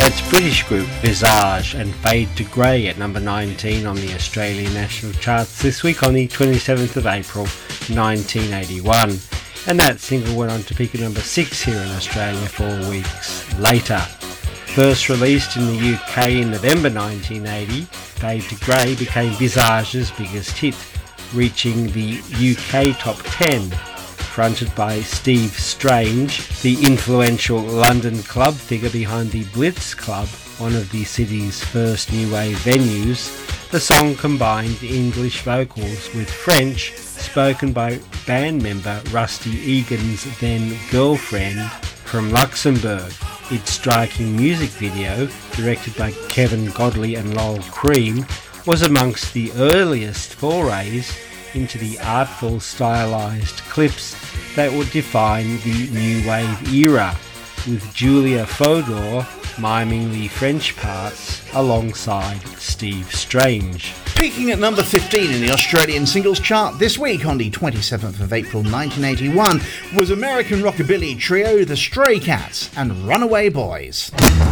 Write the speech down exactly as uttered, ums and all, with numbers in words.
That's British group Visage and Fade to Grey at number nineteen on the Australian National Charts this week on the twenty-seventh of April nineteen eighty-one. And that single went on to peak at number six here in Australia four weeks later. First released in the U K in November nineteen eighty, Fade to Grey became Visage's biggest hit, reaching the U K top ten. Fronted by Steve Strange, the influential London club figure behind the Blitz Club, one of the city's first new wave venues, the song combined English vocals with French, spoken by band member Rusty Egan's then girlfriend from Luxembourg. Its striking music video, directed by Kevin Godley and Lol Cream, was amongst the earliest forays into the artful stylised clips that would define the new wave era, with Julia Fodor miming the French parts alongside Steve Strange. Peaking at number fifteen in the Australian singles chart this week on the twenty-seventh of April nineteen eighty-one was American rockabilly trio The Stray Cats and Runaway Boys.